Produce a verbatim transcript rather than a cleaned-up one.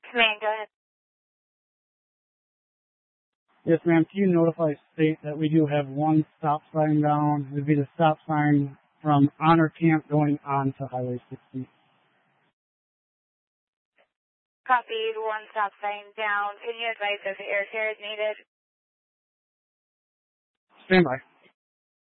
Command, go ahead. Yes, ma'am. Can you notify state that we do have one stop sign down? It would be the stop sign from Honor Camp going on to Highway sixty. Copied, one stop sign down. Can you advise if air care is needed? Stand by.